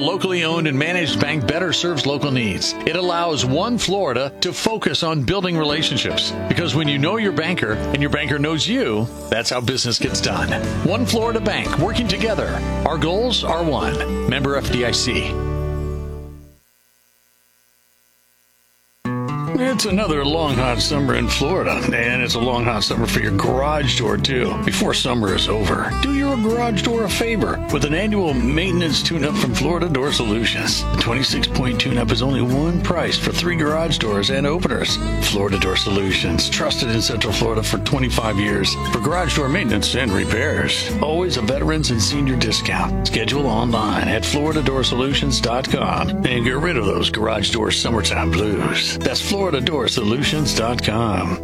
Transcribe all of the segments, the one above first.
locally owned and managed bank better serves local needs. It allows One Florida to focus on building relationships. Because when you know your banker and your banker knows you, that's how business gets done. One Florida Bank, working together. Our goals are one. Member FDIC. It's another long, hot summer in Florida, and it's a long, hot summer for your garage door, too. Before summer is over, do your garage door a favor with an annual maintenance tune-up from Florida Door Solutions. The 26-point tune-up is only one price for 3 garage doors and openers. Florida Door Solutions, trusted in Central Florida for 25 years for garage door maintenance and repairs. Always a veterans and senior discount. Schedule online at FloridaDoorSolutions.com and get rid of those garage door summertime blues. That's FloridaDoorSolutions.com.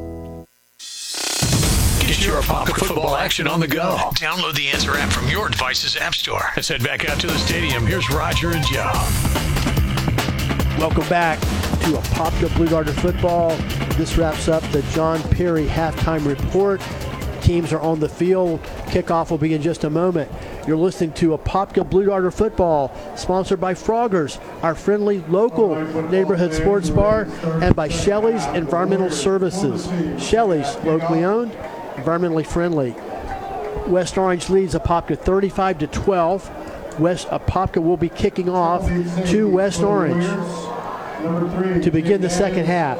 Get your Apopka football action on the go. Download the Answer app from your device's app store. Let's head back out to the stadium. Here's Roger and Joe. Welcome back to Apopka Blue Darter football. This wraps up the John Perry halftime report. Teams are on the field. Kickoff will be in just a moment. You're listening to Apopka Blue Darter football, sponsored by Froggers, our friendly local neighborhood sports bar, and by Shelley's Environmental Services. Shelley's, locally owned, environmentally friendly. West Orange leads Apopka 35-12. West Apopka will be kicking off to West Orange to begin the second half.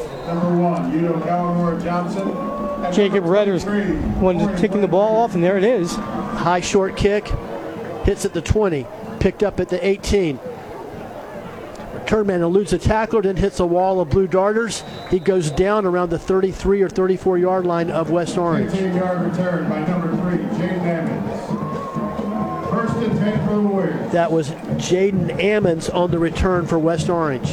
Jacob Redder's kicking the ball off, and there it is. High short kick, hits at the 20, picked up at the 18. Return man eludes a tackler, then hits a wall of Blue Darters. He goes down around the 33 or 34 yard line of West Orange. 15-yard return by number 3, Jaden Ammons. First and 10 for the Warriors. That was Jaden Ammons on the return for West Orange.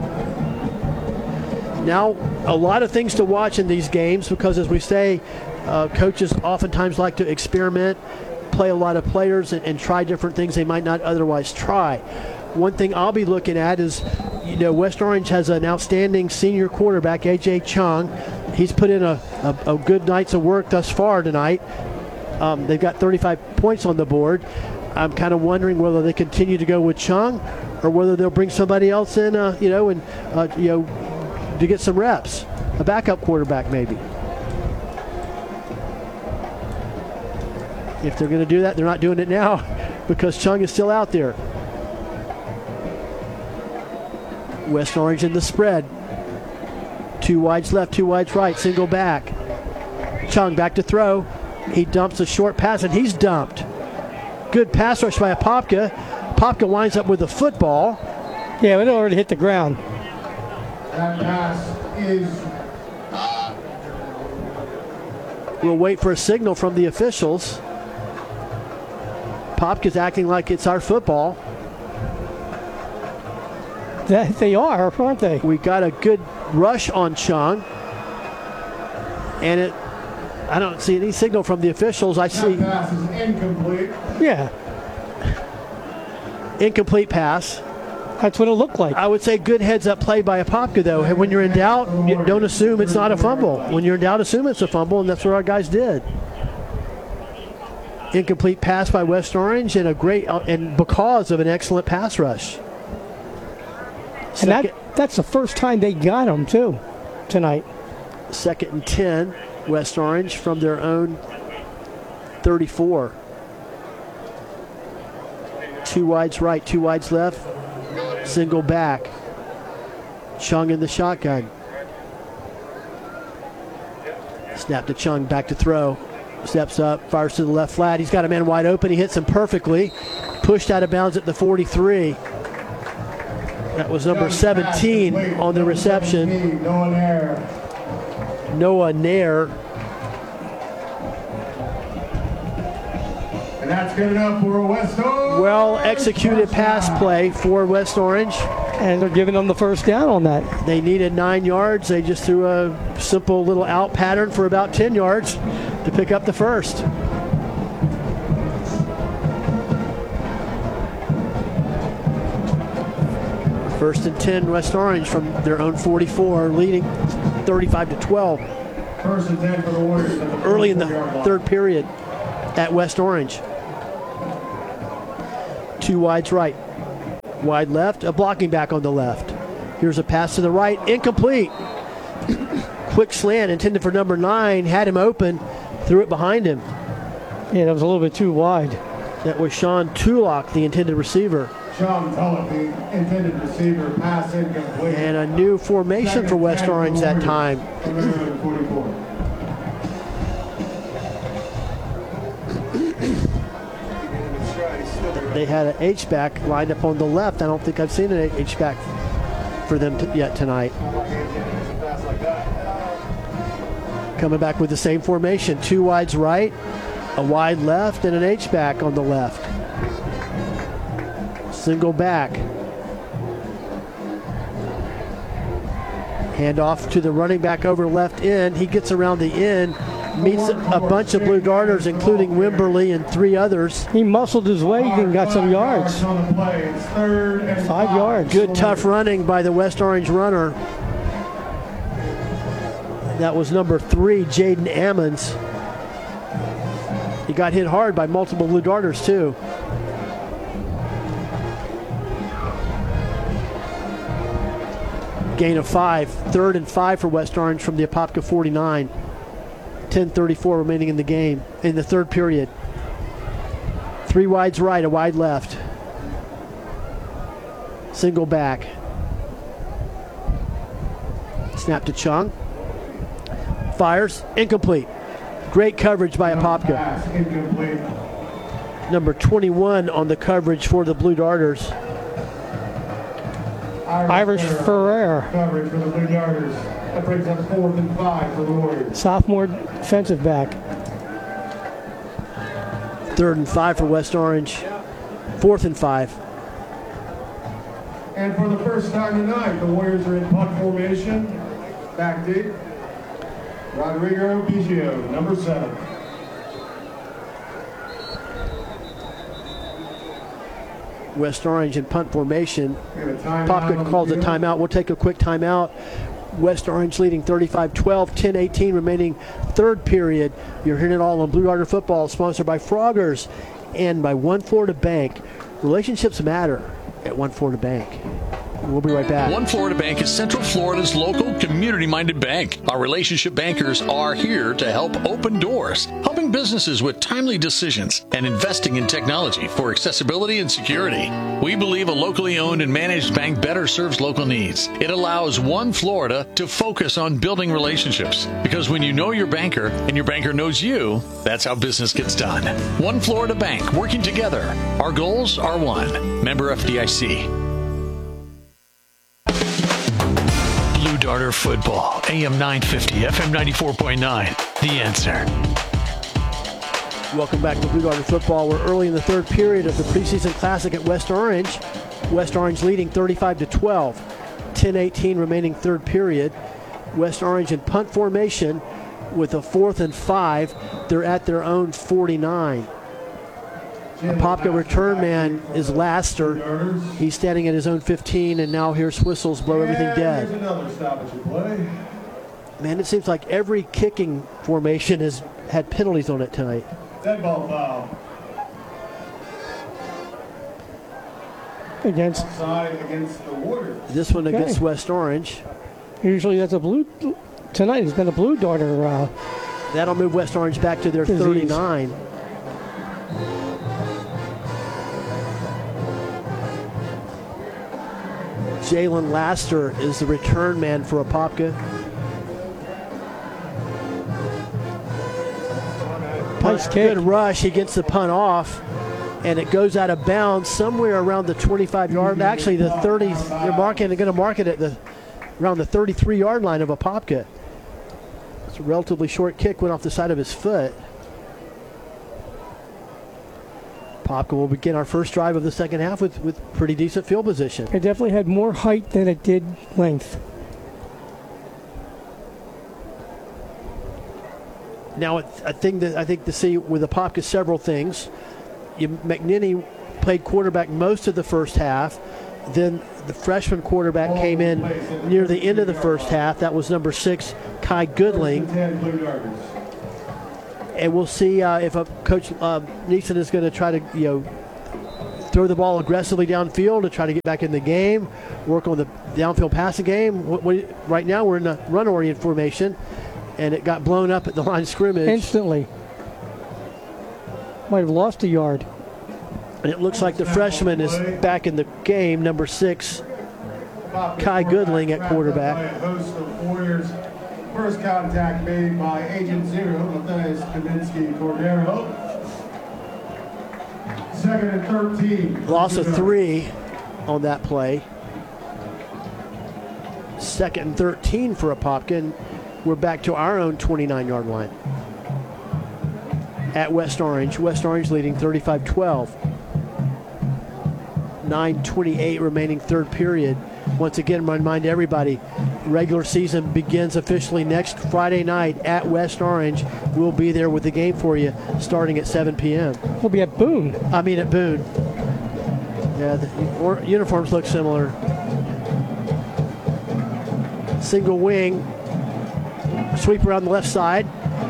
Now, a lot of things to watch in these games because, as we say, coaches oftentimes like to experiment, play a lot of players, and try different things they might not otherwise try. One thing I'll be looking at is, West Orange has an outstanding senior quarterback, A.J. Chung. He's put in a good night's of work thus far tonight. They've got 35 points on the board. I'm kind of wondering whether they continue to go with Chung or whether they'll bring somebody else in, to get some reps. A backup quarterback, maybe. If they're going to do that, they're not doing it now because Chung is still out there. West Orange in the spread. 2 wides left, 2 wides right, single back. Chung back to throw. He dumps a short pass, and he's dumped. Good pass rush by Apopka. Apopka winds up with the football. Yeah, it already hit the ground. That pass is... We'll wait for a signal from the officials. Apopka's acting like it's our football. They are, aren't they? We got a good rush on Chung. And I don't see any signal from the officials. I see... That pass is incomplete. Yeah. Incomplete pass. That's what it looked like. I would say good heads-up play by Apopka, though. And when you're in doubt, don't assume it's not a fumble. When you're in doubt, assume it's a fumble, and that's what our guys did. Incomplete pass by West Orange, and because of an excellent pass rush. And that's the first time they got him, too, tonight. 2nd and 10, West Orange from their own 34. 2 wides right, 2 wides left. Single back. Chung in the shotgun. Snap to Chung, back to throw. Steps up, fires to the left flat. He's got a man wide open. He hits him perfectly. Pushed out of bounds at the 43. That was number 17 on the reception. Noah Nair. And that's good enough for West Orange. Well executed pass play for West Orange. And they're giving them the first down on that. They needed 9 yards. They just threw a simple little out pattern for about 10 yards to pick up the first. First and 10, West Orange from their own 44, leading 35-12. First and 10 for the Warriors. Early in the third period at West Orange. 2 wides right. Wide left, a blocking back on the left. Here's a pass to the right, incomplete. Quick slant intended for number 9, had him open, threw it behind him. Yeah, that was a little bit too wide. That was Sean Tulloch, the intended receiver. Sean Tulloch, the intended receiver, pass incomplete. And a new formation for West Orange that time. Number 44. They had an H-back lined up on the left. I don't think I've seen an H-back for them yet tonight. Coming back with the same formation. 2 wides right, a wide left, and an H-back on the left. Single back. Hand off to the running back over left end. He gets around the end, meets a bunch of Blue Darters, including Wimberly and 3 others. He muscled his way and got some yards. 5 yards. Good tough running by the West Orange runner. That was number 3, Jaden Ammons. He got hit hard by multiple Blue Darters too. Gain of 5, 3rd and 5 for West Orange from the Apopka 49. 10:34 remaining in the game, in the third period. 3 wides right, a wide left. Single back. Snap to Chung. Fires, incomplete. Great coverage by Apopka. Number 21 on the coverage for the Blue Darters. Irish Ferrer. Coverage for the Blue Darters. That brings up 4th and 5 for the Warriors. Sophomore defensive back. 3rd and 5 for West Orange. 4th and 5. And for the first time tonight, the Warriors are in punt formation. Back deep. Rodrigo Biggio, number 7. West Orange in punt formation. Apopka calls a timeout. We'll take a quick timeout. West Orange leading 35-12, 10-18 remaining third period. You're hearing it all on Blue Darter Football, sponsored by Froggers and by One Florida Bank. Relationships matter at One Florida Bank. We'll be right back. One Florida Bank is Central Florida's local community-minded bank. Our relationship bankers are here to help open doors, helping businesses with timely decisions and investing in technology for accessibility and security. We believe a locally owned and managed bank better serves local needs. It allows One Florida to focus on building relationships, because when you know your banker and your banker knows you, that's how business gets done. One Florida Bank, working together. Our goals are one. Member FDIC. Blue Darter Football, AM 950, FM 94.9. The Answer. Welcome back to Blue Darter Football. We're early in the third period of the preseason classic at West Orange. West Orange leading 35-12. 10-18 remaining third period. West Orange in punt formation with a 4th and 5. They're at their own 49. Apopka return man is Laster. He's standing at his own 15, and now here's whistles blow everything dead. Here's another stoppage of play. Man, it seems like every kicking formation has had penalties on it tonight. Dead ball foul. Against, Side against the Warriors. This one against West Orange. usually that's a blue. Tonight it's been a Blue Darter. That'll move West Orange back to their disease. 39. Jalen Laster is the return man for Apopka. Nice kick. Good rush. He gets the punt off, and it goes out of bounds somewhere around the 25-yard. Actually, the 30. They're going to mark it at around the 33-yard line of Apopka. It's a relatively short kick. Went off the side of his foot. Apopka will begin our first drive of the second half with pretty decent field position. It definitely had more height than it did length. Now, a thing that I think to see with Apopka, several things. McNinney played quarterback most of the first half. Then the freshman quarterback came in near the end of the first half. That was number 6, Kai Goodling. And we'll see if Coach Neeson is going to try to, throw the ball aggressively downfield to try to get back in the game, work on the downfield passing game. Right now we're in a run-oriented formation, and it got blown up at the line of scrimmage. Instantly. Might have lost a yard. And it looks like the freshman is back in the game, number 6, Kai Goodling at quarterback. First contact made by Agent Zero, Matthias Kaminsky Cordero. Second and 13. Loss of 3 on that play. Second and 13 for Apopka. We're back to our own 29-yard line. At West Orange. West Orange leading 35-12. 9:28 remaining third period. Once again, remind everybody, regular season begins officially next Friday night at West Orange. We'll be there with the game for you starting at 7 p.m. We'll be at Boone. At Boone. Yeah, the uniforms look similar. Single wing. Sweep around the left side.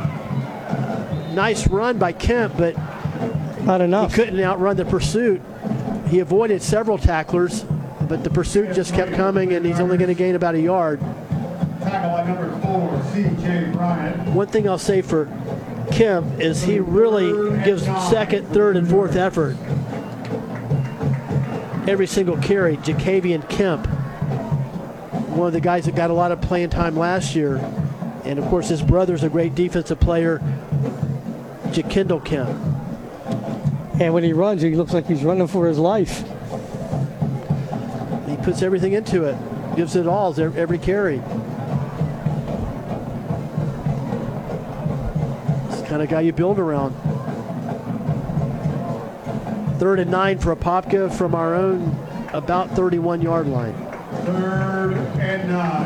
Nice run by Kemp, but not enough. He couldn't outrun the pursuit. He avoided several tacklers, but the pursuit just kept coming, and he's only going to gain about a yard. Tackle by number 4, C.J. Bryant. One thing I'll say for Kemp is he really gives second, third, and fourth effort. Every single carry. Jacavian Kemp, one of the guys that got a lot of playing time last year. And, of course, his brother's a great defensive player, Jakindle Kemp. And when he runs, he looks like he's running for his life. He puts everything into it, gives it all every carry. It's the kind of guy you build around. 3rd and 9 for Apopka from our own about 31-yard line. 3rd and 9.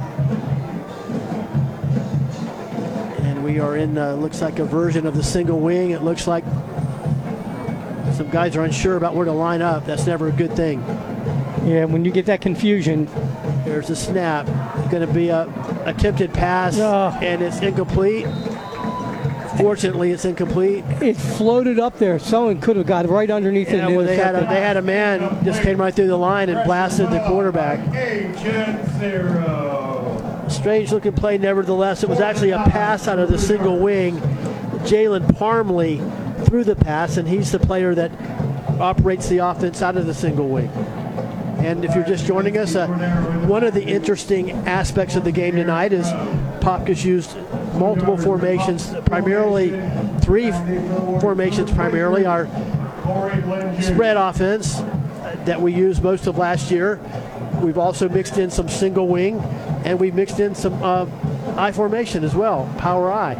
And we are in, looks like a version of the single wing. It looks like some guys are unsure about where to line up. That's never a good thing. Yeah, when you get that confusion. There's a snap. It's going to be a attempted pass, and it's incomplete. Fortunately, it's incomplete. It floated up there. Someone could have got right underneath it. Well, they had a man just came right through the line and blasted the quarterback. Agent Zero. Strange-looking play, nevertheless. It was actually a pass out of the single wing. Jalen Parmley threw the pass, and he's the player that operates the offense out of the single wing. And if you're just joining us, one of the interesting aspects of the game tonight is Apopka's used multiple formations, primarily 3 formations primarily. Our spread offense that we used most of last year. We've also mixed in some single wing, and we've mixed in some I formation as well, power I.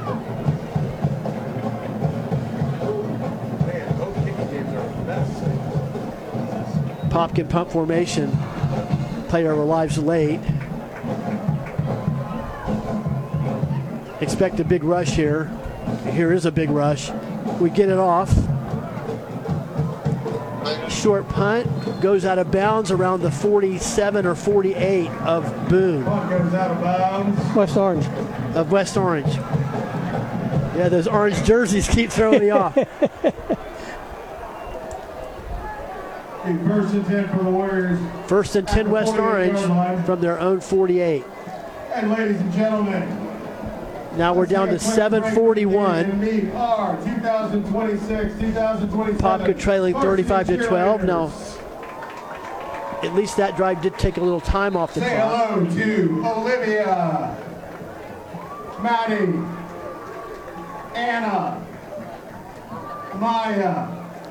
Apopka pump formation. Player arrives late. Expect a big rush here. Here is a big rush. We get it off. Short punt goes out of bounds around the 47 or 48 of Boone. Goes out of bounds. West Orange. Of West Orange. Yeah, those orange jerseys keep throwing me off. First and 10 for the Warriors. First and 10 West Orange from their own 48. And ladies and gentlemen, now we're down to 7:41. 2026-2027. Apopka trailing 35-12. Now, at least that drive did take a little time off the Say clock. hello to Olivia, Maddie, Anna, Maya,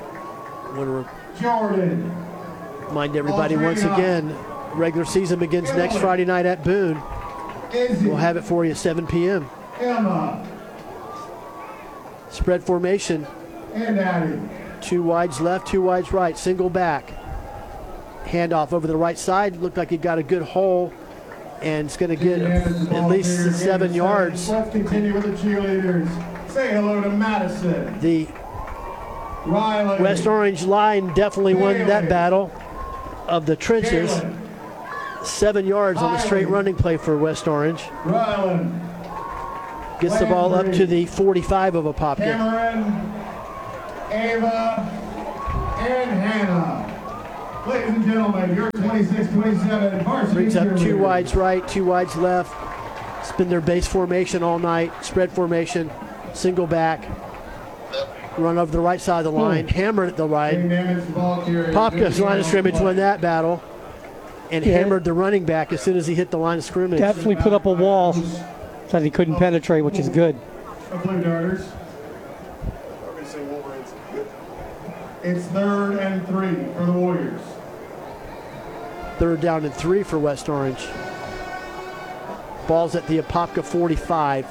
Jordan. Remind everybody once again, regular season begins next Friday night at Boone. Izzy, We'll have it for you at 7 p.m. Emma, Spread formation. and Addie. 2 wides left, 2 wides right. Single back. Handoff over the right side. Looked like he got a good hole, and it's going to get at least 7 yards. Let's continue with the cheerleaders. Say hello to Madison. The Riley. West Orange line definitely won that battle of the trenches. Jalen, 7 yards on the straight running play for West Orange. Ryland, Gets the ball up to the 45 of Apopka. Cameron, Ava, and Hannah. Ladies and gentlemen, your 26-27 varsity. Brings up 2 cheerleaders. wides right, 2 wides left. It's been their base formation all night. Spread formation, single back. Run over the right side of the line, hammered at the right. Popka's line of scrimmage won that battle and hammered the running back as soon as he hit the line of scrimmage. Definitely put up a wall that he couldn't penetrate, which is good. Blue Darters. It's 3rd and 3 for the Warriors. 3rd down and 3 for West Orange. Ball's at the Apopka 45.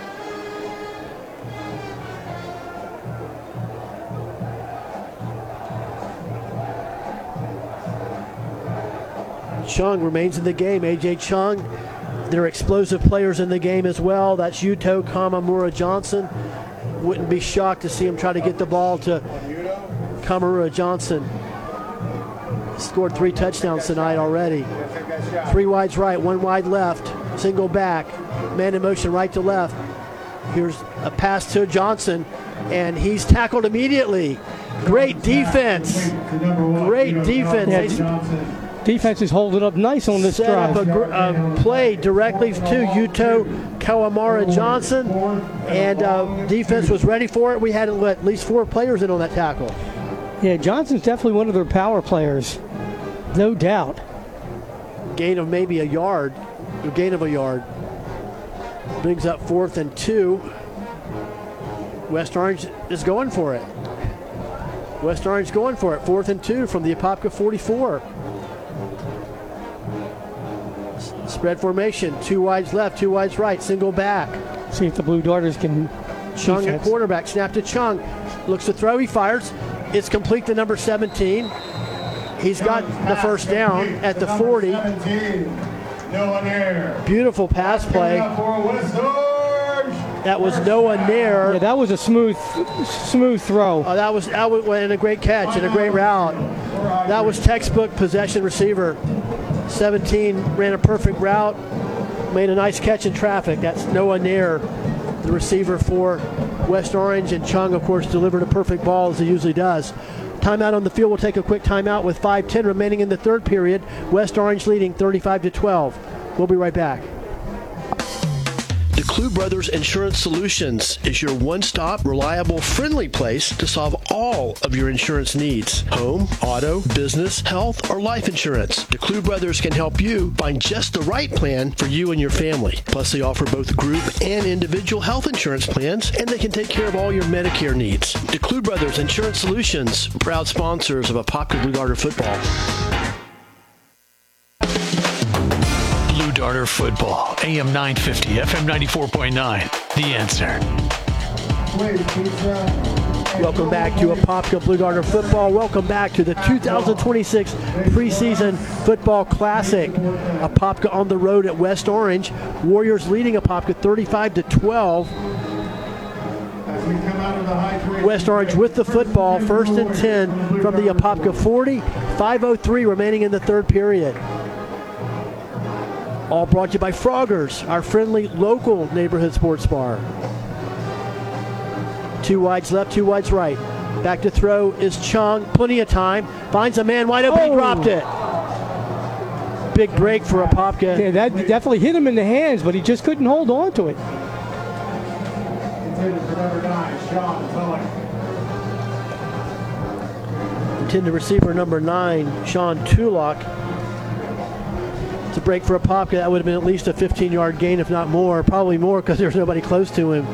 Chung remains in the game. AJ Chung, they're explosive players in the game as well. That's Yuto Kamamura Johnson. Wouldn't be shocked to see him try to get the ball to Kamamura Johnson. Scored 3 touchdowns tonight already. 3 wides right, 1 wide left, single back, man in motion right to left. Here's a pass to Johnson, and he's tackled immediately. Great defense. Great defense. Defense is holding up nice on this Set drive. up a play directly to Yuto Kawamura Johnson, and defense was ready for it. We had at least 4 players in on that tackle. Yeah, Johnson's definitely one of their power players, no doubt. Gain of maybe a yard. A gain of a yard. Brings up 4th and 2. West Orange is going for it. West Orange going for it. 4th and 2 from the Apopka 44. Spread formation. 2 wides left, 2 wides right. Single back. See if the Blue Darters can. Chung at quarterback. Snap to Chung. Looks to throw. He fires. It's complete to number 17. He's got the first down at the 40. Beautiful pass play. That was Noah Nair. Yeah, that was a smooth throw. That was and a great catch and a great route. That was textbook possession receiver. 17 ran a perfect route, made a nice catch in traffic. That's Noah Nair, the receiver for West Orange, and Chung, of course, delivered a perfect ball as he usually does. Timeout on the field. We'll take a quick timeout with 5:10 remaining in the 3rd period. West Orange leading 35-12. We'll be right back. DeClue Brothers Insurance Solutions is your one-stop, reliable, friendly place to solve all of your insurance needs. Home, auto, business, health, or life insurance. DeClue Brothers can help you find just the right plan for you and your family. Plus, they offer both group and individual health insurance plans, and they can take care of all your Medicare needs. DeClue Brothers Insurance Solutions, proud sponsors of Apopka Blue Darter football. Blue Darter football, AM 950, FM 94.9. The Answer. Welcome back to Apopka Blue Darter football. Welcome back to the 2026 preseason football classic. Apopka on the road at West Orange. Warriors leading Apopka 35-12. West Orange with the football, 1st and 10 from the Apopka 40. 5:03 remaining in the 3rd period. All brought to you by Froggers, our friendly local neighborhood sports bar. 2 wides left, 2 wides right. Back to throw is Chung. Plenty of time. Finds a man wide open. He dropped it. Big break for Apopka. Yeah, that definitely hit him in the hands, but he just couldn't hold on to it. Intended receiver number 9, Sean Tullock. It's a break for Apopka. That would have been at least a 15-yard gain, if not more. Probably more because there's nobody close to him.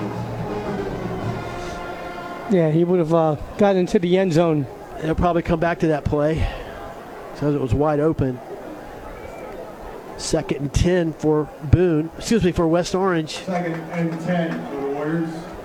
Yeah, he would have got into the end zone. They'll probably come back to that play because it was wide open. 2nd and 10 for for West Orange. 2nd and 10 for the Warriors.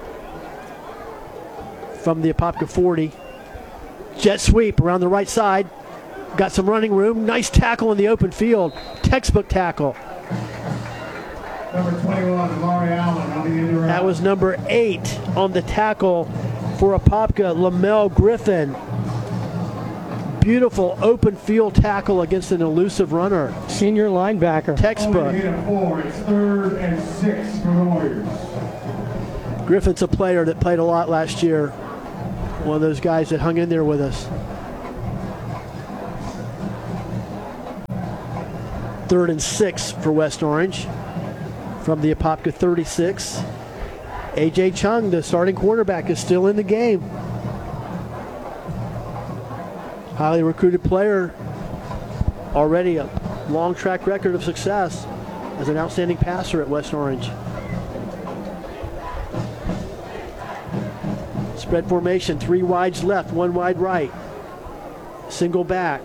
From the Apopka 40. Jet sweep around the right side. Got some running room. Nice tackle in the open field. Textbook tackle. Number 21, Laurie Allen on the indirect. That was number 8 on the tackle for Apopka, Lamel Griffin. Beautiful open field tackle against an elusive runner. Senior linebacker. Textbook. It's 3rd and 6 for the Warriors. Griffin's a player that played a lot last year. One of those guys that hung in there with us. 3rd and 6 for West Orange from the Apopka 36. A.J. Chung, the starting quarterback, is still in the game. Highly recruited player, already a long track record of success as an outstanding passer at West Orange. Spread formation, 3 wides left, 1 wide right. Single back.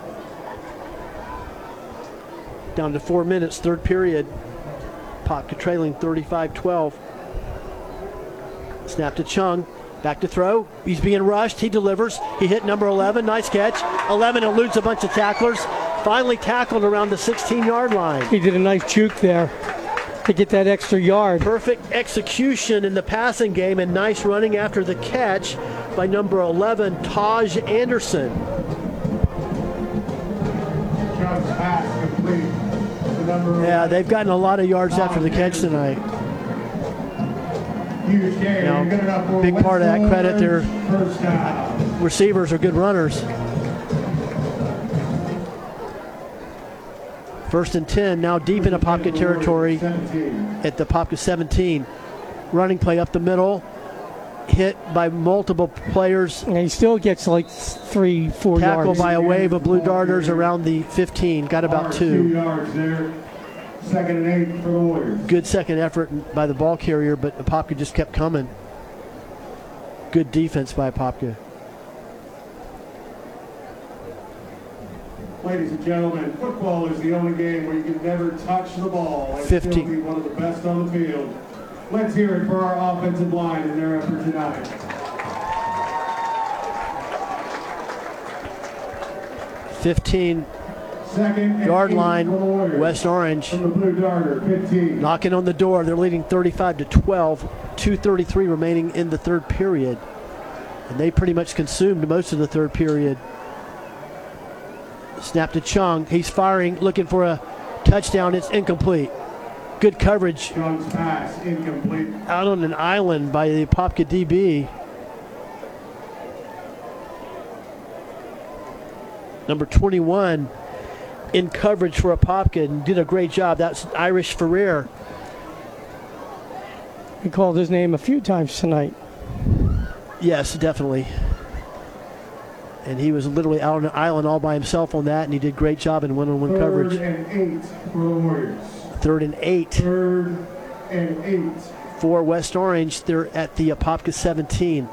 Down to 4 minutes, 3rd period. Apopka trailing 35-12. Snap to Chung. Back to throw. He's being rushed. He delivers. He hit number 11. Nice catch. 11 eludes a bunch of tacklers. Finally tackled around the 16-yard line. He did a nice juke there to get that extra yard. Perfect execution in the passing game and nice running after the catch by number 11, Taj Anderson. Chung's pass complete. Yeah, they've gotten a lot of yards after the catch tonight. Huge game. Now, Good enough for big part of that credit, their first down. receivers are good runners. 1st and 10, now deep in Apopka territory at the Apopka 17. Running play up the middle, hit by multiple players. And he still gets like 3-4 yards. Tackled by a wave of Blue Darters around the 15, got about 2. 2 yards there. 2nd and 8 for the Warriors. Good second effort by the ball carrier, but Apopka just kept coming. Good defense by Apopka. Ladies and gentlemen, football is the only game where you can never touch the ball and 50. still be one of the best on the field. Let's hear it for our offensive line in their effort tonight. 15-yard line, West Orange. From the Blue Darter, 15. Knocking on the door. They're leading 35-12. 2:33 remaining in the 3rd period. And they pretty much consumed most of the 3rd period. Snap to Chung. He's firing, looking for a touchdown. It's incomplete. Good coverage. Chung's pass incomplete. Out on an island by the Apopka DB. Number 21 in coverage for Apopka and did a great job. That's Irish Ferrer. We called his name a few times tonight. Yes, definitely. And he was literally out on an island all by himself on that, and he did a great job in one-on-one coverage. 3rd and 8 for the Warriors. 3rd and 8. 3rd and 8. For West Orange, they're at the Apopka 17.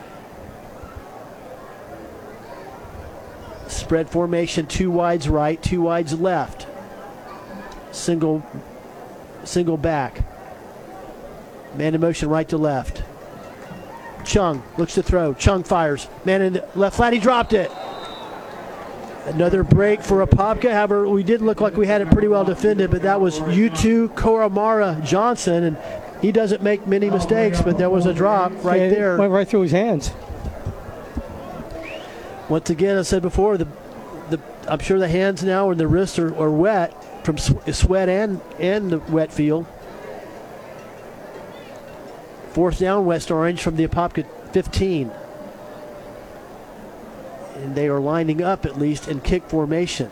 Spread formation, 2 wides right, 2 wides left. Single back. Man in motion right to left. Chung looks to throw. Chung fires. Man in the left flat. He dropped it. Another break for Apopka. However, we did look like we had it pretty well defended, but that was U2 Koramara Johnson, and he doesn't make many mistakes, but there was a drop right there. Went right through his hands. Once again, I said before, I'm sure the hands now and the wrists are wet from sweat and the wet field. 4th down, West Orange from the Apopka 15. And they are lining up at least in kick formation.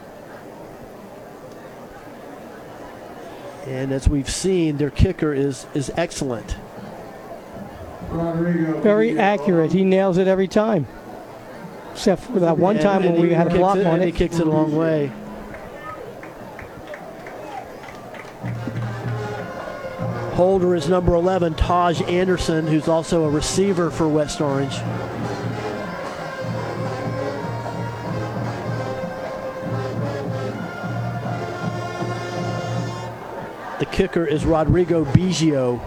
And as we've seen, their kicker is excellent. Rodrigo. Very accurate. He nails it every time. Except for that one time when we had a block on He it. kicks it a long way. Holder is number 11, Taj Anderson, who's also a receiver for West Orange. The kicker is Rodrigo Biggio.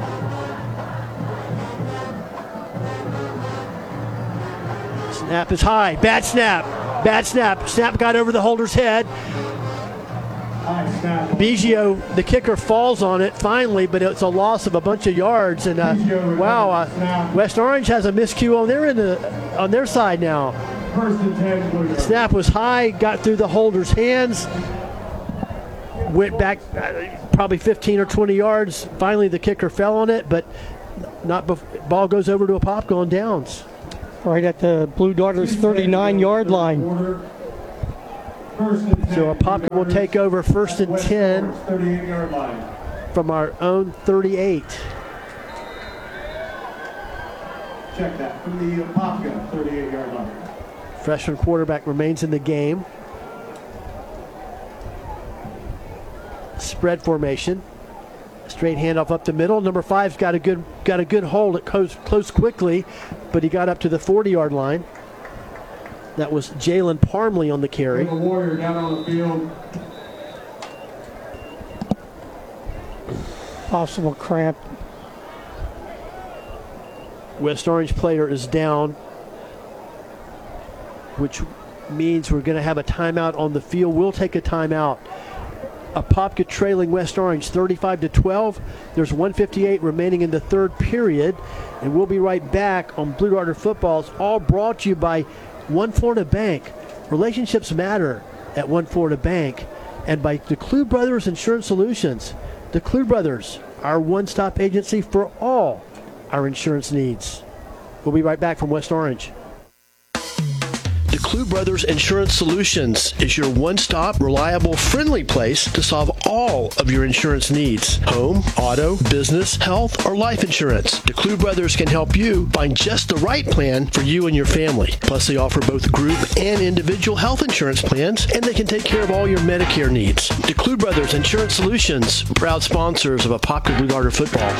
Snap is high. Bad snap. Bad snap. Snap got over the holder's head. Biggio, the kicker, falls on it finally, but it's a loss of a bunch of yards. And West Orange has a miscue on their side now. 1st and 10. The snap was high, got through the holder's hands, went back probably 15 or 20 yards. Finally, the kicker fell on it, but ball goes over to Apopka on downs. Right at the Blue Darters 39-yard line. First and 10. So Apopka will take over first and West 10 Orange, 38-yard line. from our own 38. Check that from the Apopka 38-yard line. Freshman quarterback remains in the game. Spread formation. Straight handoff up the middle. Number 5's got a good hold. It goes close quickly, but he got up to the 40-yard line. That was Jalen Parmley on the carry. The Warrior down on the field. Possible cramp. West Orange player is down, which means we're going to have a timeout on the field. We'll take a timeout. Apopka trailing West Orange 35-12. There's 1:58 remaining in the third period, and we'll be right back on Blue Darter Football. It's all brought to you by One Florida Bank. Relationships matter at One Florida Bank, and by DeClue Brothers Insurance Solutions. DeClue Brothers, our one-stop agency for all our insurance needs. We'll be right back from West Orange. DeClue Brothers Insurance Solutions is your one-stop, reliable, friendly place to solve all of your insurance needs. Home, auto, business, health, or life insurance. DeClue Brothers can help you find just the right plan for you and your family. Plus, they offer both group and individual health insurance plans, and they can take care of all your Medicare needs. DeClue Brothers Insurance Solutions, proud sponsors of Apopka Blue Darter football.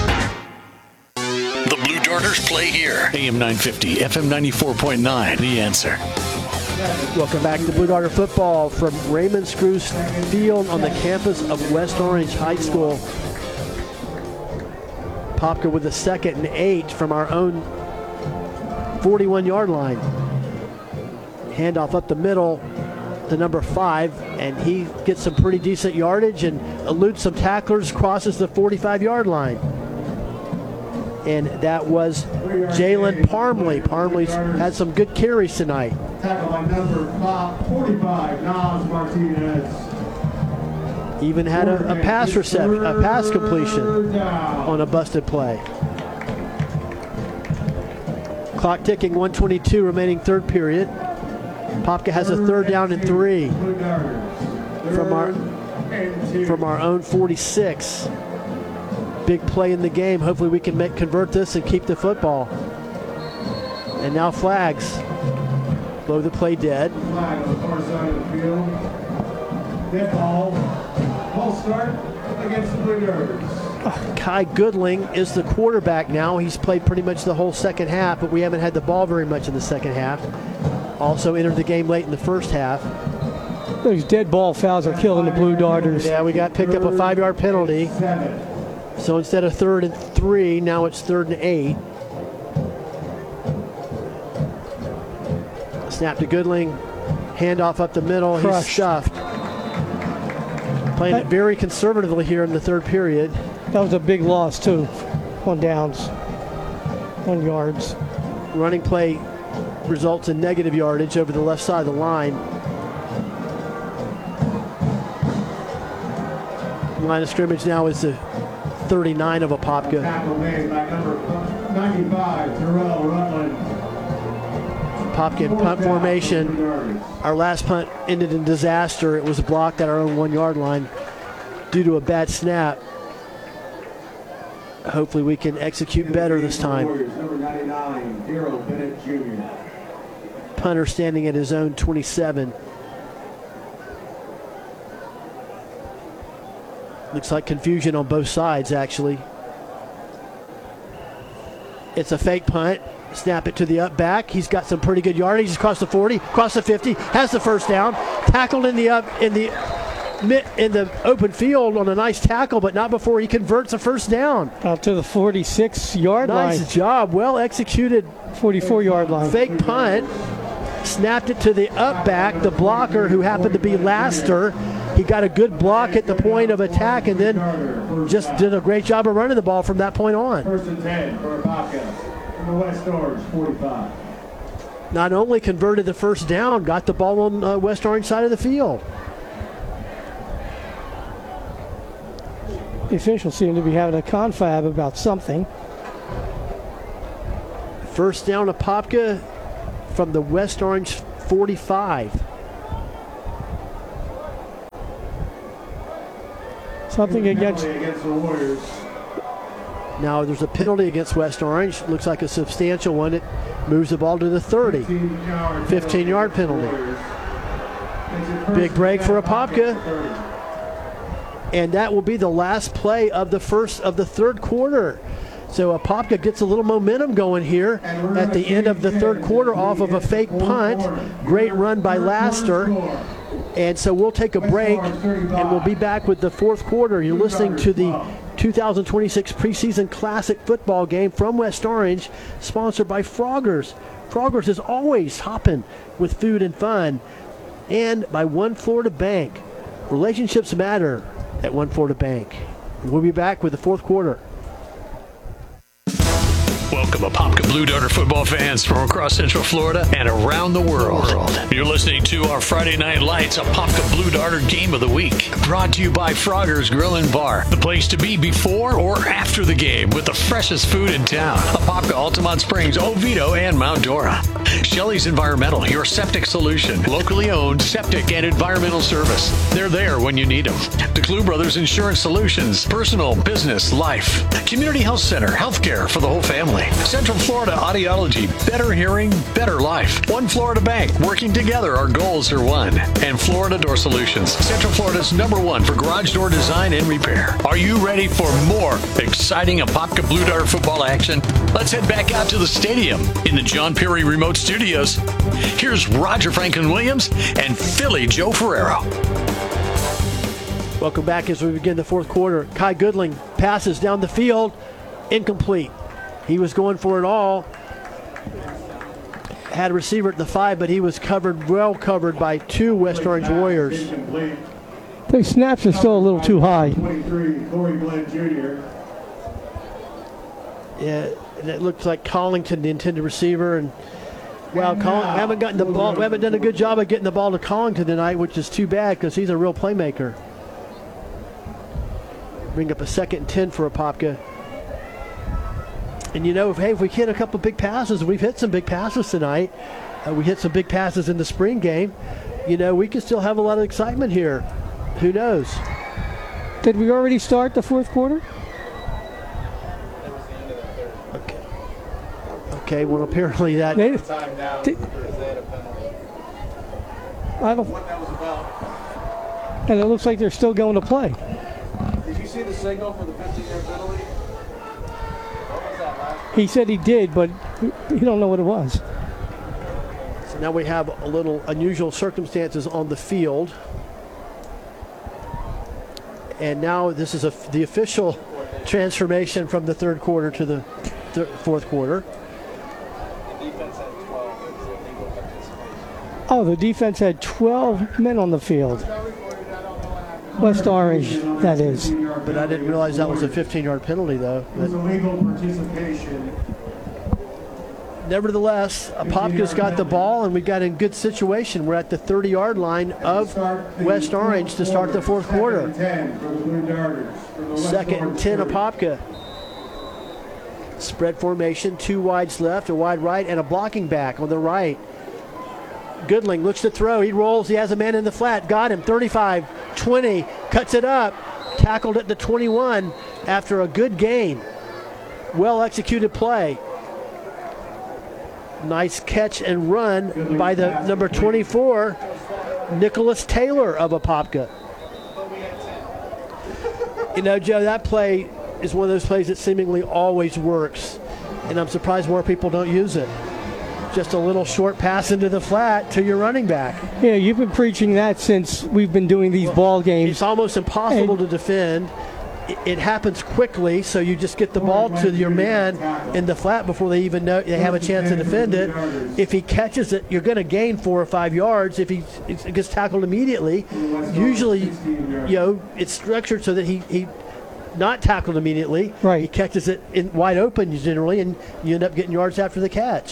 The Blue Darters play here. AM 950, FM 94.9. The Answer. Welcome back to Blue Darter Football from Raymond Screws Field on the campus of West Orange High School. Apopka with a 2nd and 8 from our own 41-yard line. Handoff up the middle to number 5, and he gets some pretty decent yardage and eludes some tacklers, crosses the 45-yard line. And that was Jalen Parmley. Parmley's had some good carries tonight. Tackle by number 45, Nas Martinez. Even had a pass completion on a busted play. Clock ticking, 1:22 remaining third period. Apopka has a 3rd down and 3 from our own 46. Big play in the game. Hopefully we can convert this and keep the football. And now flags. Blow the play dead. Flag on the far side of the field. Dead ball. Ball start against the Blue Darters. Kai Goodling is the quarterback now. He's played pretty much the whole second half, but we haven't had the ball very much in the second half. Also entered the game late in the first half. Those dead ball fouls are killing the Blue Darters. Yeah, we got picked up a 5-yard penalty. 7. So instead of 3rd and 3, now it's 3rd and 8. Snap to Goodling. Handoff up the middle. Crushed. He's stuffed. Playing it very conservatively here in the third period. That was a big loss, too, on downs, on yards. Running play results in negative yardage over the left side of the line. Line of scrimmage now is the 39 of Apopka. Tackle made by number 95, Terrell Rutland. Apopka in punt formation. Our last punt ended in disaster. It was blocked at our own 1-yard line due to a bad snap. Hopefully we can execute better this time. Warriors, number 99, Daryl Bennett Jr. Punter standing at his own 27. Looks like confusion on both sides, actually. It's a fake punt. Snap it to the up back. He's got some pretty good yardage. He's across the 40, across the 50, has the first down. Tackled in the open field on a nice tackle, but not before he converts a first down. Out to the 46-yard line. Nice job. Well executed. 44-yard line. Fake punt. Snapped it to the up back, the blocker, who happened to be Laster. He got a good block at the point of attack and then just did a great job of running the ball from that point on. First and 10 for Apopka from the West Orange 45. Not only converted the first down, got the ball on the West Orange side of the field. The officials seem to be having a confab about something. First down, Apopka from the West Orange 45. Something against. the Warriors. Now there's a penalty against West Orange. Looks like a substantial one. It moves the ball to the 30. 15-yard penalty. Big break for Apopka. And that will be the last play of the third quarter. So Apopka gets a little momentum going here at the end of the third quarter off of a fake punt. Great run by Laster. And so we'll take a break, and we'll be back with the fourth quarter. You're listening to the 2026 preseason classic football game from West Orange, sponsored by Froggers. Froggers is always hopping with food and fun. And by One Florida Bank. Relationships matter at One Florida Bank. We'll be back with the fourth quarter. Welcome, Apopka Blue Darter football fans from across Central Florida and around the world. You're listening to our Friday Night Lights Apopka Blue Darter Game of the Week, brought to you by Frogger's Grill and Bar, the place to be before or after the game with the freshest food in town. Apopka, Altamont Springs, Oviedo, and Mount Dora. Shelley's Environmental, your septic solution. Locally owned septic and environmental service. They're there when you need them. DeClue Brothers Insurance Solutions, personal, business, life. Community Health Center, healthcare for the whole family. Central Florida Audiology, better hearing, better life. One Florida Bank, working together, our goals are one. And Florida Door Solutions, Central Florida's #1 for garage door design and repair. Are you ready for more exciting Apopka Blue Darter football action? Let's head back out to the stadium in the John Perry Remote Studios. Here's Roger Franklin Williams and Philly Joe Ferrero. Welcome back as we begin the fourth quarter. Kai Goodling passes down the field, incomplete. He was going for it all. Had a receiver at the 5, but he was well covered by 2 West Orange Warriors. The snaps are still a little too high. 23, Corey Glenn Jr. Yeah, and it looks like Collington, the intended receiver, and well, we haven't gotten the ball. We haven't done a good job of getting the ball to Collington tonight, which is too bad because he's a real playmaker. Bring up a 2nd and 10 for Apopka. And if we hit a couple big passes, we've hit some big passes tonight. We hit some big passes in the spring game. We can still have a lot of excitement here. Who knows? Did we already start the fourth quarter? Okay, well, apparently that... I don't... And it looks like they're still going to play. Did you see the signal for the 15-yard penalty? He said he did, but he don't know what it was. So now we have a little unusual circumstances on the field. And now this is the official transformation from the third quarter to the fourth quarter. Oh, the defense had 12 men on the field. West Orange, that is. But I didn't realize that was a 15-yard penalty, though. It was illegal participation. Nevertheless, Apopka's got the ball, and we got in good situation. We're at the 30-yard line of West Orange to start the fourth quarter. 2nd and 10, Apopka. Spread formation, 2 wides left, a wide right, and a blocking back on the right. Goodling looks to throw. He rolls. He has a man in the flat. Got him. 35, 20. Cuts it up. Tackled at the 21 after a good gain. Well executed play. Nice catch and run by the number 24, Nicholas Taylor of Apopka. Joe, that play is one of those plays that seemingly always works. And I'm surprised more people don't use it. Just a little short pass into the flat to your running back. Yeah, you've been preaching that since we've been doing these ball games. It's almost impossible to defend. It happens quickly, so you just get the ball to your man in the flat before they even know they have a chance to defend it. If he catches it, you're going to gain 4 or 5 yards. If he gets tackled immediately, usually, it's structured so that he not tackled immediately. Right. He catches it in wide open generally, and you end up getting yards after the catch.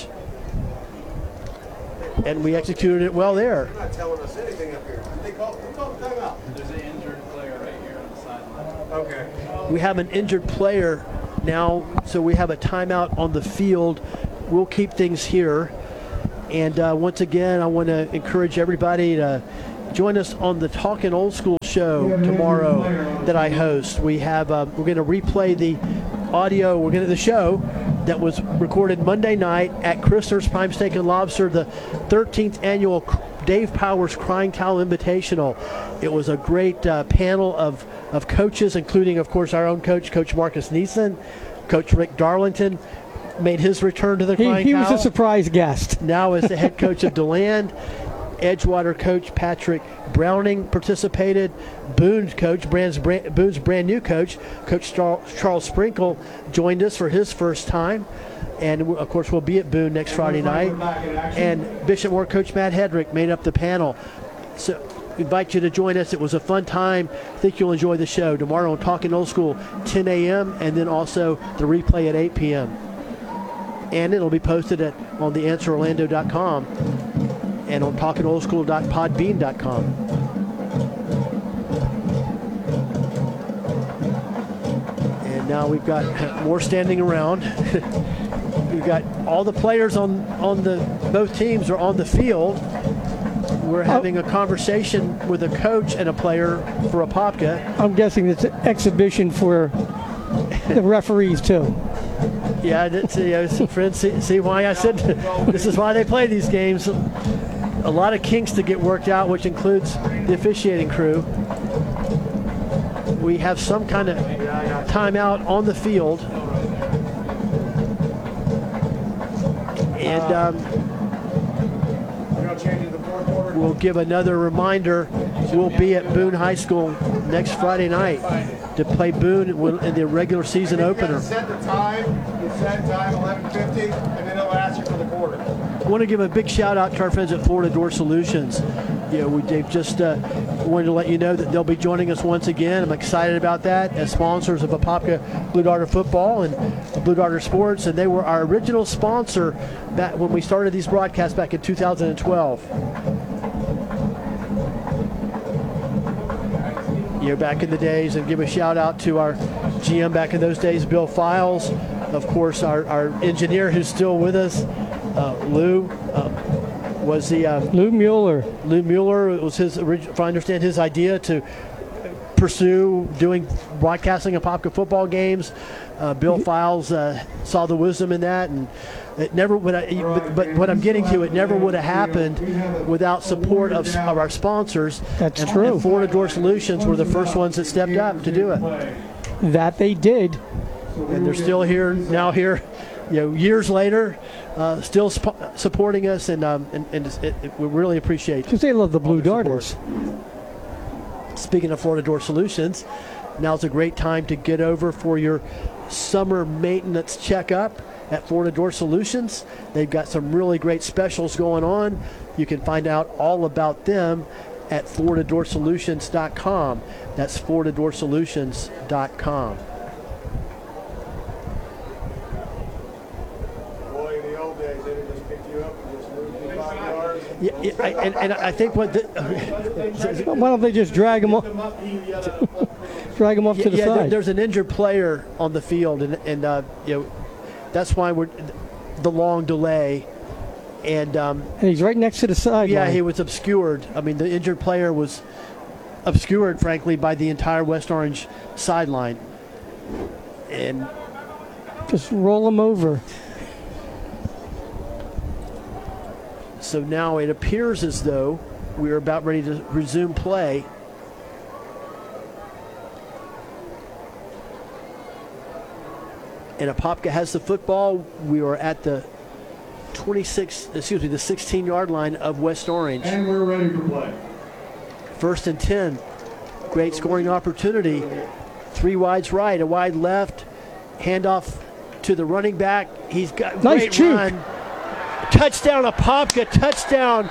And we executed it well there. They're not telling us anything up here. Who called the timeout? There's an injured player right here on the sideline. Okay. We have an injured player now, so we have a timeout on the field. We'll keep things here. And once again, I want to encourage everybody to Join us on the Talkin' Old School show tomorrow that I host. We have we're going to replay the audio. We're going to the show that was recorded Monday night at Christner's Prime Steak and Lobster, the 13th annual Dave Powers Crying Towel Invitational. It was a great panel of coaches, including, of course, our own coach, Coach Marcus Neeson. Coach Rick Darlington made his return to the Crying Towel. He was a surprise guest. Now as the head coach of DeLand. Edgewater coach Patrick Browning participated. Boone's brand new coach, Coach Charles Sprinkle, joined us for his first time. And, of course, we'll be at Boone next Friday night. And Bishop Moore coach Matt Hedrick made up the panel. So we invite you to join us. It was a fun time. I think you'll enjoy the show. Tomorrow on Talking Old School, 10 a.m., and then also the replay at 8 p.m. And it'll be posted on theanswerorlando.com. and on talkingoldschool.podbean.com. And now we've got more standing around. We've got all the players on both teams are on the field. We're having a conversation with a coach and a player for Apopka. I'm guessing it's an exhibition for the referees too. Yeah, I did see, friends, see why I said this is why they play these games. A lot of kinks to get worked out, which includes the officiating crew. We have some kind of timeout on the field. And we'll give another reminder. We'll be at Boone High School next Friday night to play Boone in the regular season opener. Set the time, 11:50, and then it'll ask you for the quarter. I want to give a big shout out to our friends at Florida Door Solutions. They've just wanted to let you know that they'll be joining us once again. I'm excited about that as sponsors of Apopka Blue Darter football and Blue Darter sports, and they were our original sponsor back when we started these broadcasts back in 2012. Back in the days, and give a shout out to our GM back in those days, Bill Files. Of course, our engineer who's still with us, Lou, was the Lou Mueller. Lou Mueller. It was his, if I understand, his idea to pursue doing broadcasting of Apopka football games. Bill Files saw the wisdom in that, and it never would. But what I'm getting to, it never would have happened without support of our sponsors. That's true. And Florida Door Solutions were the first ones that stepped up to do it. That they did. And they're still here now. Here, years later, still supporting us, and we really appreciate. Because they love the Blue Darters. Speaking of Florida Door Solutions, now's a great time to get over for your summer maintenance checkup at Florida Door Solutions. They've got some really great specials going on. You can find out all about them at FloridaDoorSolutions.com. That's FloridaDoorSolutions.com. Boy, in the old days, they would just pick you up and just move you 5 yards. Yeah, and I think what Why don't they just drag them off? Drag them off to the side. There's an injured player on the field, and that's why we're the long delay. And he's right next to the sideline. Yeah, he was obscured. I mean, the injured player was obscured, frankly, by the entire West Orange sideline. And just roll him over. So now it appears as though we're about ready to resume play. And Apopka has the football. We are at the 16-yard line of West Orange. And we're ready to play. 1st and 10. Great scoring opportunity. 3 wides right, a wide left. Handoff to the running back. He's got nice great run. Touchdown Apopka. Touchdown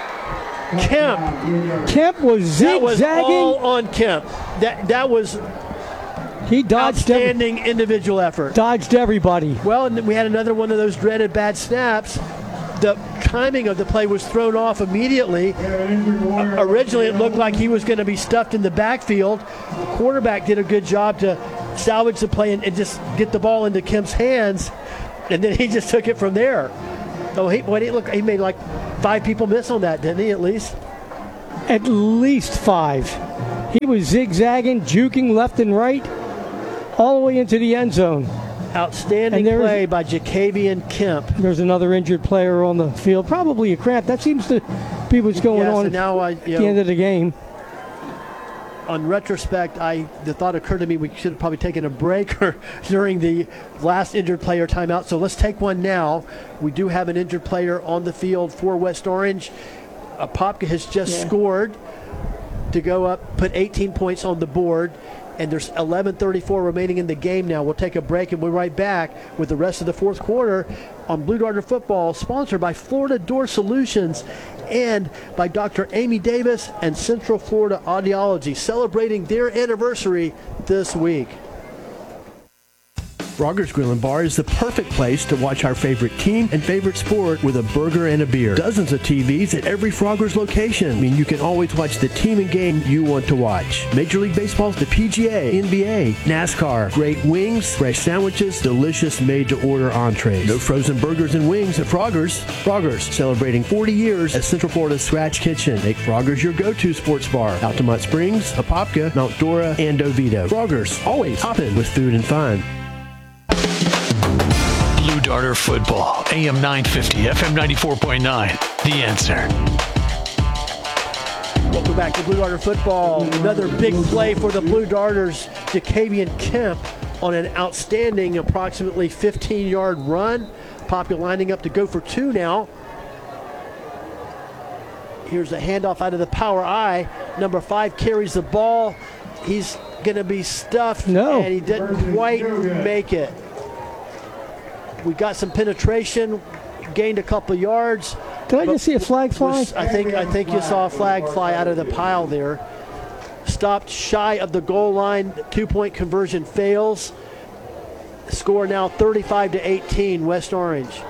Kemp. Kemp was zigzagging. That was all on Kemp. That was he dodged outstanding individual effort. Dodged everybody. Well, and we had another one of those dreaded bad snaps. The timing of the play was thrown off immediately. Originally, it looked like he was going to be stuffed in the backfield. The quarterback did a good job to salvage the play and just get the ball into Kemp's hands, and then he just took it from there. So he made like 5 people miss on that, didn't he, at least? At least 5. He was zigzagging, juking left and right, all the way into the end zone. Outstanding play by Jacavian Kemp. There's another injured player on the field, probably a cramp. That seems to be what's going on and now, at the end of the game. On retrospect, the thought occurred to me we should have probably taken a break during the last injured player timeout. So let's take one now. We do have an injured player on the field for West Orange. Apopka has just scored to go up, put 18 points on the board, and there's 11:34 remaining in the game now. We'll take a break and we'll be right back with the rest of the fourth quarter on Blue Darter Football, sponsored by Florida Door Solutions and by Dr. Amy Davis and Central Florida Audiology, celebrating their anniversary this week. Frogger's Grill and Bar is the perfect place to watch our favorite team and favorite sport with a burger and a beer. Dozens of TVs at every Frogger's location. I mean, you can always watch the team and game you want to watch. Major League Baseball, the PGA, NBA, NASCAR, great wings, fresh sandwiches, delicious made-to-order entrees. No frozen burgers and wings at Frogger's. Frogger's, celebrating 40 years as Central Florida's Scratch Kitchen. Make Frogger's your go-to sports bar. Altamont Springs, Apopka, Mount Dora, and Oviedo. Frogger's, always hopping with food and fun. Blue Darter Football, AM 950, FM 94.9. The Answer. Welcome back to Blue Darter Football. Another big play for the Blue Darters. Jacavian Kemp on an outstanding approximately 15-yard run. Apopka lining up to go for 2 now. Here's a handoff out of the power I. Number 5 carries the ball. He's going to be stuffed, and he didn't quite make it. We got some penetration, gained a couple yards. Did I just see a flag fly? I think you saw a flag fly out of the pile there. Stopped shy of the goal line. 2-point conversion fails. Score now 35-18, West Orange.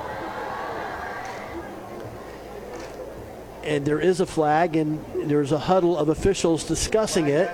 And there is a flag, and there's a huddle of officials discussing it.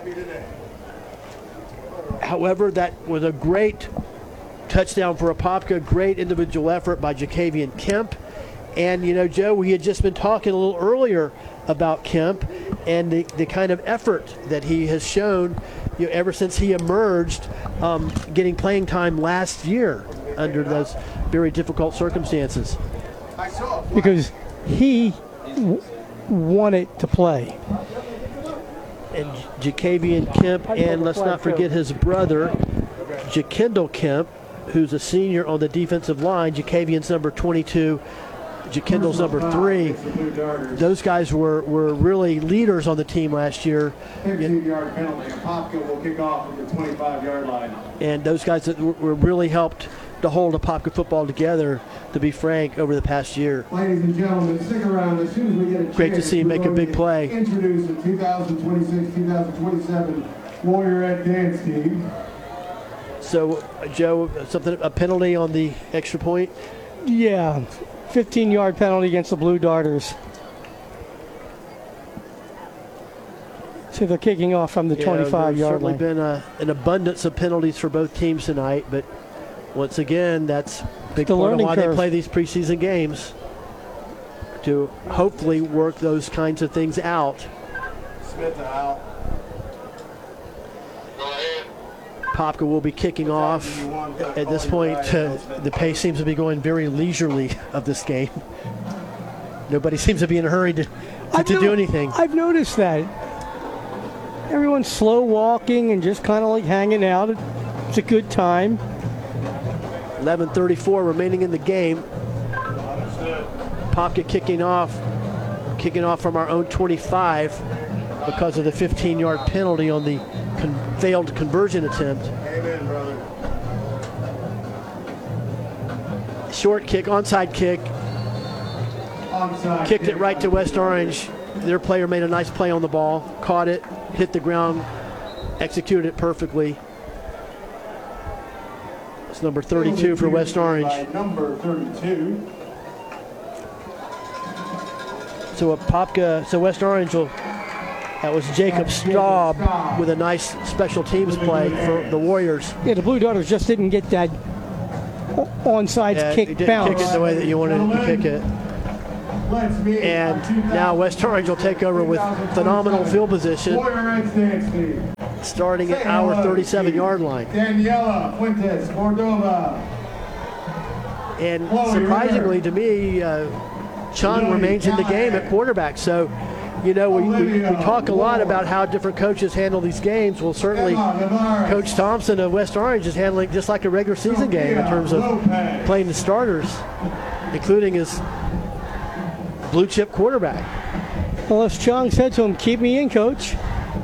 However, that was a great touchdown for Apopka. Great individual effort by Jacavian Kemp. And, you know, Joe, we had just been talking a little earlier about Kemp and the kind of effort that he has shown, you know, ever since he emerged, getting playing time last year under those very difficult circumstances. Because he wanted to play. And Jacavian Kemp, and let's not forget his brother, Jakendall Kemp, who's a senior on the defensive line. Jacavian's number 22, Jakendall's number 3. Those guys were really leaders on the team last year. 15-yard penalty. Apopka will kick off at the 25-yard line. And those guys that were really helped to hold Apopka football together, to be frank, over the past year. Ladies and gentlemen, stick around. As soon as we get a chance, great to see him make a big play. Introduce the 2026-2027 Warrior Ed Dance team. So, Joe, a penalty on the extra point? Yeah, 15-yard penalty against the Blue Darters. So they're kicking off from the 25-yard line. There's certainly been an abundance of penalties for both teams tonight, but once again, that's a big part of why they play these preseason games, to hopefully work those kinds of things out. Smith out. Apopka will be kicking off. At this point, the pace seems to be going very leisurely of this game. Nobody seems to be in a hurry to do anything. I've noticed that. Everyone's slow walking and just kind of like hanging out. It's a good time. 11:34 remaining in the game. Apopka kicking off from our own 25 because of the 15-yard penalty on the failed conversion attempt. Amen, brother. Short kick, onside kick. Onside Kicked kick. it right to West Orange. Their player made a nice play on the ball, caught it, hit the ground, executed it perfectly. It's number 32 for West Orange. By number 32. So West Orange that was Jacob Staub with a nice special teams play for the Warriors. Yeah, the Blue Darters just didn't get that onside kick he didn't bounce. kick it the way that you wanted to kick it. Let's meet And our 2000 now West Orange will take over with phenomenal field position, Warrior Reds dance team. starting at Say our hello 37-yard to line. Daniela Fuentes Cordova. And Chloe surprisingly Ritter. to me, Chung Lily remains in the game Callahan. at quarterback. So, you know, we talk a lot about how different coaches handle these games. Well, certainly Emma Navarez. Coach Thompson of West Orange is handling just like a regular season game in terms of Lopez. playing the starters, including his blue chip quarterback. Well, as Chung said to him, keep me in, coach.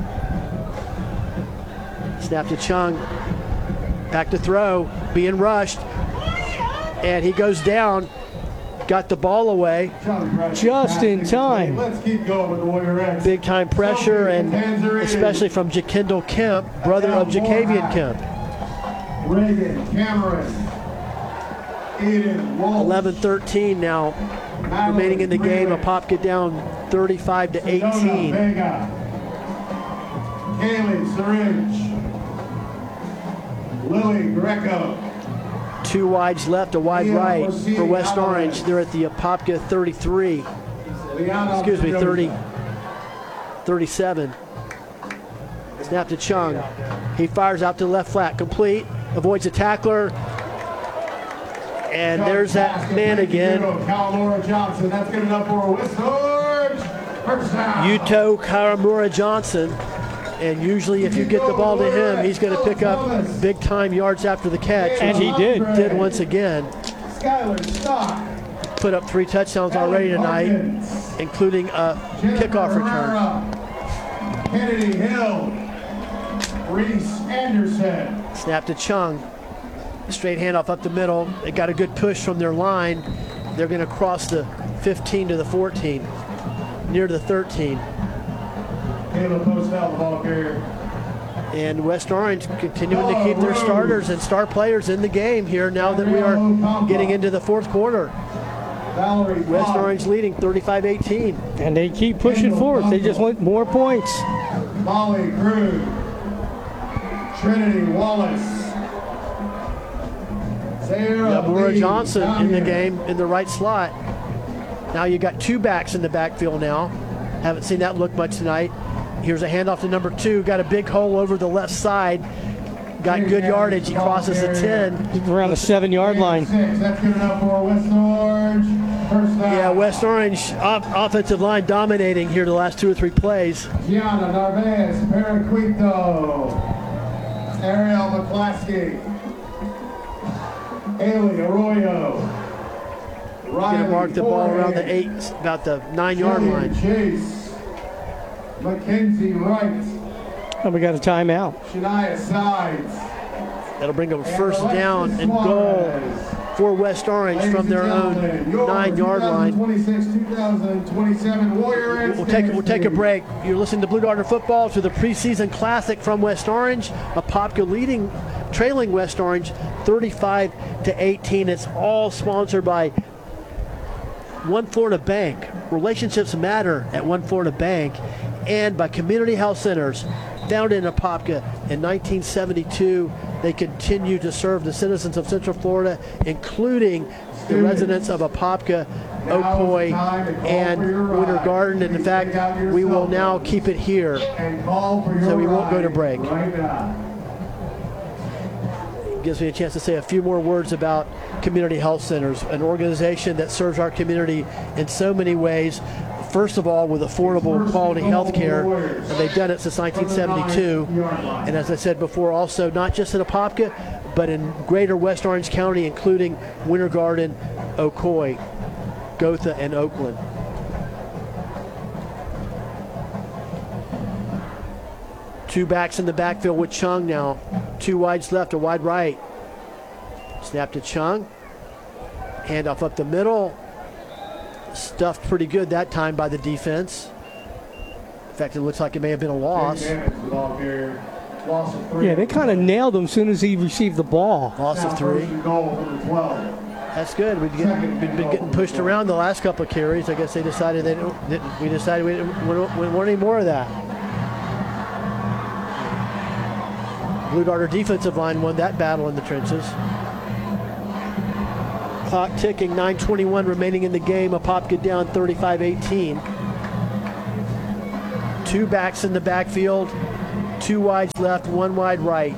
Snap to Chung, back to throw, being rushed, and he goes down, got the ball away. Just in time. Let's keep going with the Warrior Reds. Big time pressure, and Tanzarine. especially from Jakendall Kemp, brother of Jakavian Kemp. Reagan Cameron. Eden Walsh. 11-13 now remaining in the game. Apopka down 35-18. Sedona Vega. Kaylee Syringe. Lily Greco. Two wides left, a wide Leah right Orsini for West Alvarez. Orange. They're at the Apopka 33. Liana Excuse me, Pedrosa. 37. Snap to Chung. He fires out to the left flat, complete, avoids a tackler, and there's that man again, Kalamora Johnson. That's good enough for West Orange. First down. Yuto Karamura Johnson. And usually if you get the ball to him, he's going to pick up big time yards after the catch. And he did. Did once again. Skylar Stock. Put up 3 touchdowns already tonight, Hawkins. including a Jennifer kickoff return. Herrera. Kennedy Hill. Reese Anderson. Snap to Chung. Straight handoff up the middle. They got a good push from their line. They're going to cross the 15 to the 14, near the 13. Caleb Postel, the ball carrier. And West Orange continuing to keep their starters and star players in the game here now that we are getting into the fourth quarter. Valerie West Fox. Orange leading 35-18. And they keep pushing forward. They just want more points. Molly Crew. Trinity Wallace. Sarah Yabura Lee Johnson down in the here. game in the right slot. Now you got 2 backs in the backfield now. Haven't seen that look much tonight. Here's a handoff to number 2. Got a big hole over the left side. Got good yardage. He crosses the 10. Around the 7-yard line. 6. That's good enough for West Orange. First down. Yeah, West Orange offensive line dominating here the last 2 or 3 plays. Gianna Narvaez, Periquito. Ariel McClaskey. Haley Arroyo. Gonna mark the ball around the Forehand. 8, about the 9-yard Jillian line. Chase. Mackenzie Wright. And we got a timeout. Shania Sides. That'll bring them first down and goal for West Orange from their own 9-yard line. 2026-2027 Warrior Reds. We'll take a break. You're listening to Blue Darter Football, to the preseason classic from West Orange. Apopka trailing West Orange 35-18. It's all sponsored by One Florida Bank. Relationships matter at One Florida Bank, and by Community Health Centers. Founded in Apopka in 1972, they continue to serve the citizens of Central Florida, including the residents of Apopka, Ocoee, and Winter Garden. And in fact, we will now keep it here, so we won't go to break. Right now. Gives me a chance to say a few more words about Community Health Centers, an organization that serves our community in so many ways. First of all, with affordable quality health care, and they've done it since 1972. And as I said before, also not just in Apopka, but in greater West Orange County, including Winter Garden, Ocoee, Gotha, and Oakland. Two backs in the backfield with Chung now. 2 wides left, a wide right. Snap to Chung. Handoff up the middle. Stuffed pretty good that time by the defense. In fact, it looks like it may have been a loss. Yeah, they kind of nailed him as soon as he received the ball. Loss of 3. That's good. We've been getting pushed around the last couple of carries. I guess they decided we decided we didn't want any more of that. Blue Darter defensive line won that battle in the trenches. Clock ticking, 9:21 remaining in the game. Apopka down 35-18. Two backs in the backfield, two wides left, one wide right.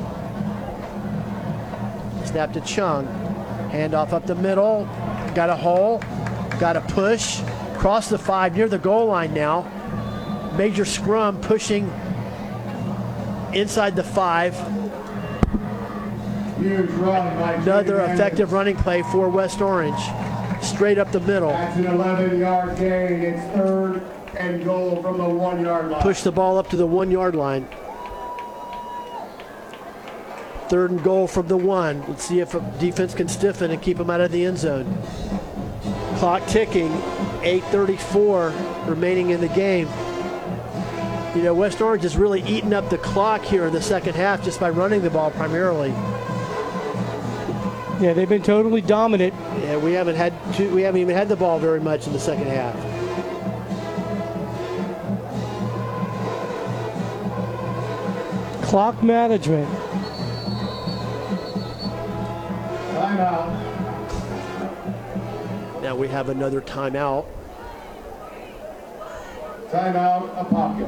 Snap to Chung. Handoff up the middle. Got a hole. Got a push. Cross the 5 near the goal line now. Major scrum pushing inside the 5. Huge run by Another Jay effective running play for West Orange. Straight up the middle. That's an 11-yard gain. It's 3rd and goal from the 1-yard line. Push the ball up to the 1-yard line. 3rd and goal from the 1. Let's see if a defense can stiffen and keep them out of the end zone. Clock ticking, 8:34 remaining in the game. You know, West Orange has really eaten up the clock here in the second half just by running the ball primarily. Yeah, they've been totally dominant. Yeah, we haven't even had the ball very much in the second half. Clock management. Timeout. Now we have another timeout. Timeout, Apopka.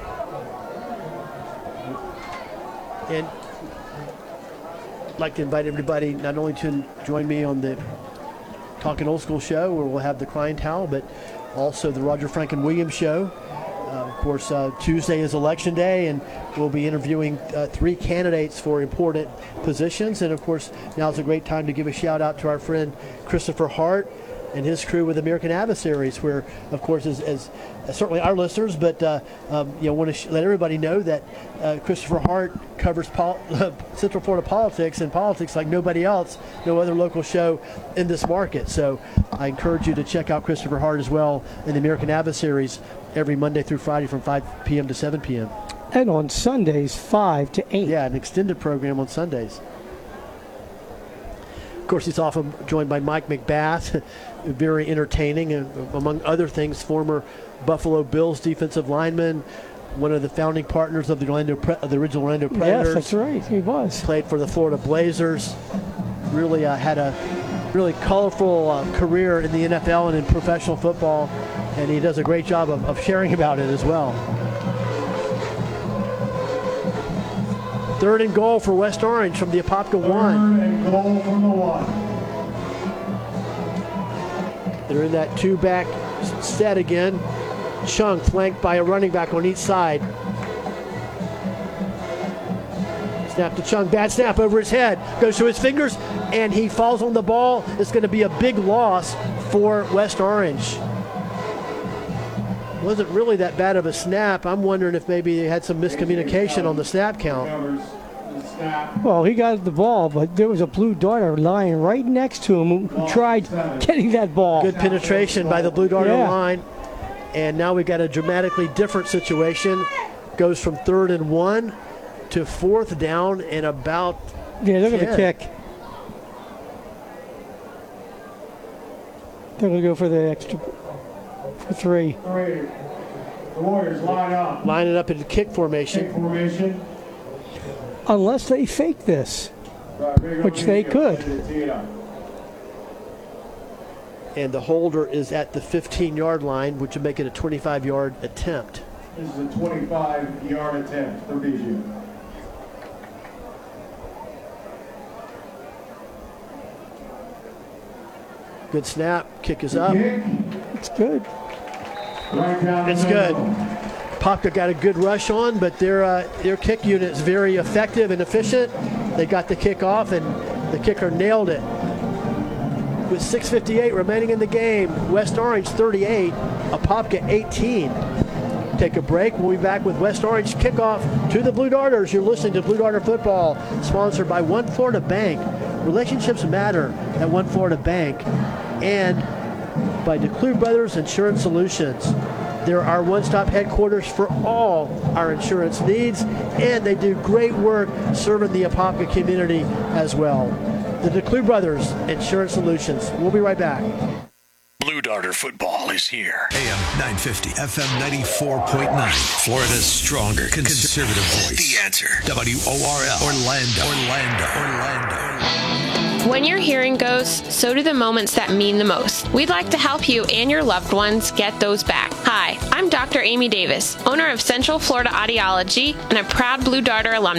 And I'd like to invite everybody not only to join me on the Talking Old School show, where we'll have the Crying Towel, but also the Roger Franklin Williams show. Of course, Tuesday is Election Day, and we'll be interviewing 3 candidates for important positions. And, of course, now's a great time to give a shout-out to our friend Christopher Hart and his crew with American Adversaries, where, of course, as certainly our listeners, but want to let everybody know that Christopher Hart covers Central Florida politics and politics like nobody else, no other local show in this market. So I encourage you to check out Christopher Hart as well in the American Adversaries every Monday through Friday from 5 p.m. to 7 p.m. And on Sundays, 5 to 8. Yeah, an extended program on Sundays. Of course, he's often joined by Mike McBath, very entertaining, and among other things, former Buffalo Bills defensive lineman, one of the founding partners of the original Orlando Predators. Yes, that's right, he was. Played for the Florida Blazers. Really had a really colorful career in the NFL and in professional football, and he does a great job of sharing about it as well. 3rd and goal for West Orange from the Apopka 1. 3rd and goal from the 1. They're in that 2-back set again. Chung flanked by a running back on each side. Snap to Chung. Bad snap over his head. Goes to his fingers, and he falls on the ball. It's going to be a big loss for West Orange. Wasn't really that bad of a snap. I'm wondering if maybe they had some miscommunication on the snap count. Well, he got the ball, but there was a Blue Darter lying right next to him who tried getting that ball. Good penetration by the Blue Darter line. And now we've got a dramatically different situation. Goes from 3rd and 1 to 4th down and about Yeah, they're going to 10. kick. They're going to go for the extra, for 3. 3. The Warriors line up. Line it up in kick formation. Kick formation. Unless they fake this, which they could. And the holder is at the 15-yard line, which would make it a 25-yard attempt. This is a 25-yard attempt for BG. Good snap. Kick is up. It's good. Right down It's the good. middle. Apopka got a good rush on, but their kick unit is very effective and efficient. They got the kick off, and the kicker nailed it. With 6:58 remaining in the game, West Orange 38, Apopka 18. Take a break. We'll be back with West Orange kickoff to the Blue Darters. You're listening to Blue Darter Football, sponsored by One Florida Bank. Relationships matter at One Florida Bank. And by DeClue Brothers Insurance Solutions. They're our one-stop headquarters for all our insurance needs, and they do great work serving the Apopka community as well. The DeClue Brothers Insurance Solutions. We'll be right back. Blue Darter Football is here. AM 950, FM 94.9. Florida's stronger conservative voice. The Answer. WORL. Orlando. When your hearing goes, so do the moments that mean the most. We'd like to help you and your loved ones get those back. Hi, I'm Dr. Amy Davis, owner of Central Florida Audiology and a proud Blue Darter alum.